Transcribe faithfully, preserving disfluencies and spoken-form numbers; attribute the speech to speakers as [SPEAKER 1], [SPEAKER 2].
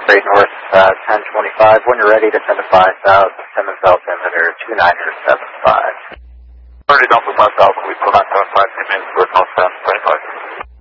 [SPEAKER 1] straight north, uh, ten twenty-five. When you're ready to send a five south, Simmons altimeter two niner seven five.
[SPEAKER 2] Already done for five thousand, we put on seven five, two minutes, north, north, ten twenty-five.